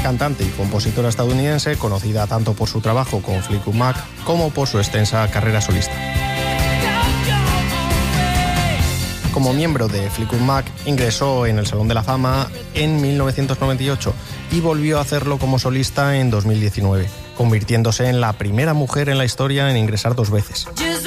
cantante y compositora estadounidense, conocida tanto por su trabajo con Fleetwood Mac como por su extensa carrera solista. Como miembro de Fleetwood Mac, ingresó en el Salón de la Fama en 1998 y volvió a hacerlo como solista en 2019, convirtiéndose en la primera mujer en la historia en ingresar 2 veces.